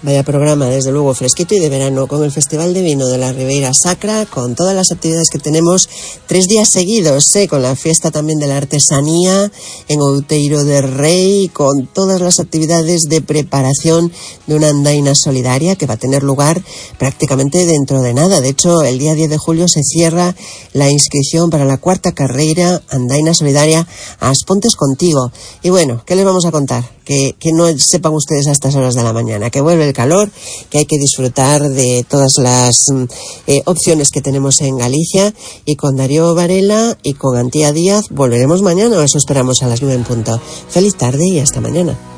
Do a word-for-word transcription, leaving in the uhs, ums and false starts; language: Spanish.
Vaya programa, desde luego, fresquito y de verano, con el Festival de Vino de la Ribeira Sacra, con todas las actividades que tenemos tres días seguidos, ¿eh? Con la fiesta también de la artesanía en Outeiro de Rei, con todas las actividades de preparación de una andaina solidaria que va a tener lugar prácticamente dentro de nada. De hecho, el día diez de julio se cierra la inscripción para la cuarta carrera andaina solidaria As Pontes Contigo. Y bueno, ¿qué les vamos a contar? Que, que no sepan ustedes a estas horas de la mañana, que vuelve el calor, que hay que disfrutar de todas las eh, opciones que tenemos en Galicia, y con Darío Varela y con Antía Díaz volveremos mañana, o eso esperamos, a las nueve en punto. Feliz tarde y hasta mañana.